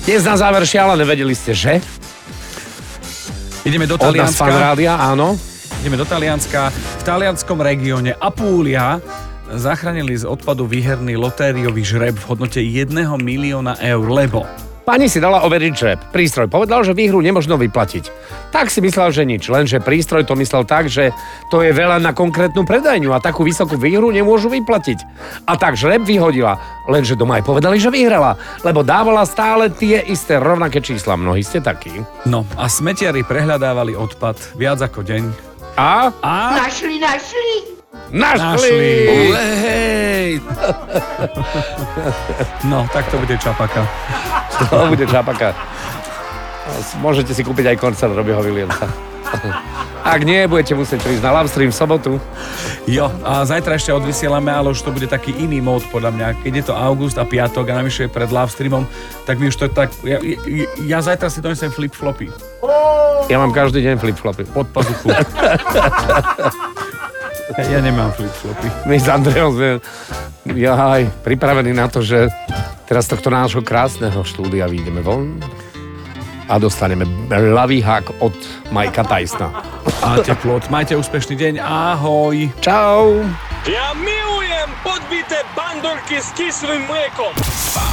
Dnes na záver šialené, vedeli ste, že? Ideme do Od nás Talianska. Fan Rádia, áno. Ideme do Talianska. V talianskom regióne Apulia zachránili z odpadu výherný lotériový žreb v hodnote 1 milióna eur, lebo Pani si dala overiť žreb. Prístroj povedal, že výhru nemožno vyplatiť. Tak si myslel, že nič, lenže prístroj to myslel tak, že to je veľa na konkrétnu predajňu a takú vysokú výhru nemôžu vyplatiť. A tak žreb vyhodila, lenže doma aj povedali, že vyhrala, lebo dávala stále tie isté rovnaké čísla. Mnohí ste takí. no a smetiari prehľadávali odpad viac ako deň. A? Našli! Našli! Hej! No, tak to bude čapaka. To bude čapaka. Môžete si kúpiť aj koncert Robbieho Williamsa. Ak nie, budete musieť prísť na livestream v sobotu. Jo, a zajtra ešte odvysielame, ale už to bude taký iný mód podľa mňa. Keď je to august a piatok a navyše je pred livestreamom, tak mi už to tak... Ja zajtra si donesem flip-flopy Ja mám každý deň flip-flopy. pod pazuchu. Ja nemám flip-flopy. My s Andrejom sme pripravení na to, že teraz z tohto nášho krásneho štúdia vyjdeme von a dostaneme ľavý hák od Majka Tysona. A teplot. Majte úspešný deň. Ahoj. Čau! Ja milujem podbité bandurky s kyslým mliekom.